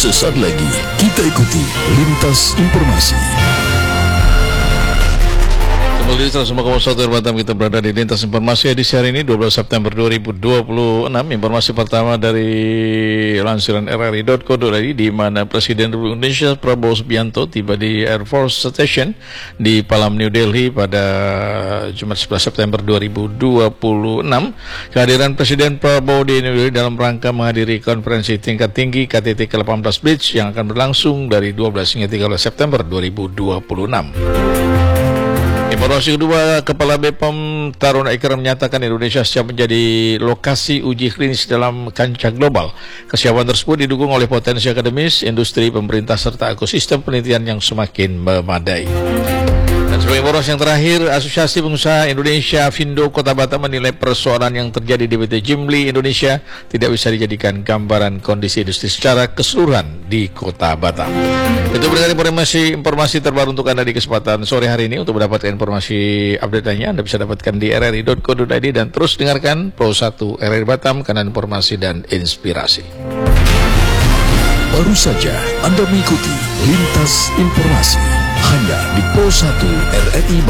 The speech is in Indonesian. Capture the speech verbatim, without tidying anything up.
Sesaat lagi kita ikuti Lintas Informasi. Kembali seratus koma satu Batam, kita berada di Lintas Informasi edisi hari ini dua belas September dua ribu dua puluh enam. Informasi pertama dari lansiran r r i dot co dot i d, di mana Presiden Republik Indonesia Prabowo Subianto tiba di Air Force Station di Palam, New Delhi pada Jumat sebelas September dua ribu dua puluh enam. Kehadiran Presiden Prabowo di New Delhi dalam rangka menghadiri konferensi tingkat tinggi K T T ke delapan belas Bridge yang akan berlangsung dari dua belas hingga tiga belas September dua ribu dua puluh enam. Informasi kedua, Kepala B P O M Taruna Ikrar menyatakan Indonesia siap menjadi lokasi uji klinis dalam kancah global. Kesiapan tersebut didukung oleh potensi akademis, industri, pemerintah, serta ekosistem penelitian yang semakin memadai. Dan sebagai informasi yang terakhir, Asosiasi Pengusaha Indonesia Afindo Kota Batam menilai persoalan yang terjadi di P T Jimli Indonesia tidak bisa dijadikan gambaran kondisi industri secara keseluruhan di Kota Batam. Itu berdasarkan informasi informasi terbaru untuk Anda di kesempatan sore hari ini. Untuk mendapatkan informasi update lainnya, Anda bisa dapatkan di r r i dot co dot i d dan terus dengarkan Pro satu R R I Batam, kanal informasi dan inspirasi. Baru saja Anda mengikuti Lintas Informasi hanya di Pro satu R R I Batam.